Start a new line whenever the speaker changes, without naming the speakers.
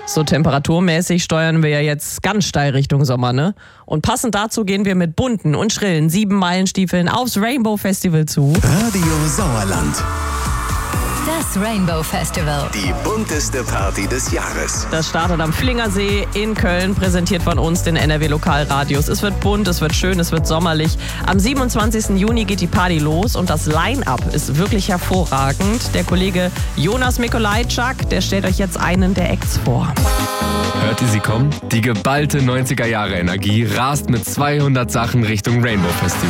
So temperaturmäßig steuern wir ja jetzt ganz steil Richtung Sommer, ne? Und passend dazu gehen wir mit bunten und schrillen 7-Meilen-Stiefeln aufs Rainbow Festival zu.
Radio Sauerland.
Das Rainbow Festival.
Die bunteste Party des Jahres.
Das startet am Flingersee in Köln, präsentiert von uns, den NRW Lokalradios. Es wird bunt, es wird schön, es wird sommerlich. Am 27. Juni geht die Party los und das Line-Up ist wirklich hervorragend. Der Kollege Jonas Mikolajczak, der stellt euch jetzt einen der Acts vor.
Hört ihr sie kommen? Die geballte 90er-Jahre-Energie rast mit 200 Sachen Richtung Rainbow Festival.